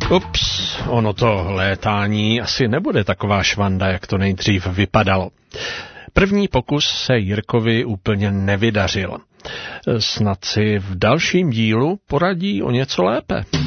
Ups, ono to létání asi nebude taková švanda, jak to nejdřív vypadalo. První pokus se Jirkovi úplně nevydařil. Snad si v dalším dílu poradí o něco lépe.